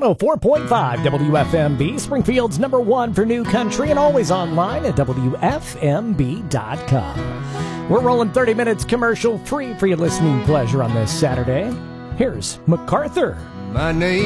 104.5 WFMB, Springfield's number one for new country, and always online at WFMB.com. We're rolling 30 minutes commercial free for your listening pleasure on this Saturday. Here's MacArthur. My name